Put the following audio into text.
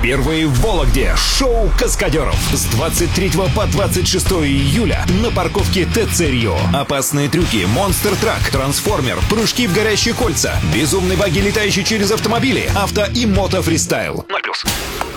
Впервые в Вологде шоу каскадеров с 23 по 26 июля на парковке ТЦ Рио. Опасные трюки, монстр-трак, трансформер, прыжки в горящие кольца, безумные баги, летающие через автомобили, авто и мото-фристайл. 0+.